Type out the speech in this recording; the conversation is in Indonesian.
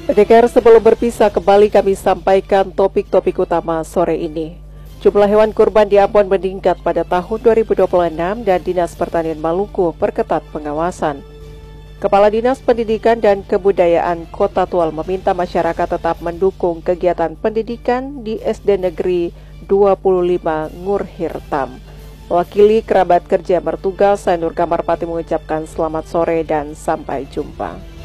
Pendengar, sebelum berpisah kembali kami sampaikan topik-topik utama sore ini. Jumlah hewan kurban di Ambon meningkat pada tahun 2026 dan Dinas Pertanian Maluku perketat pengawasan. Kepala Dinas Pendidikan dan Kebudayaan Kota Tual meminta masyarakat tetap mendukung kegiatan pendidikan di SD Negeri 25 Ngurhirtam. Wakili kerabat kerja bertugas Sanur Kamarpati mengucapkan selamat sore dan sampai jumpa.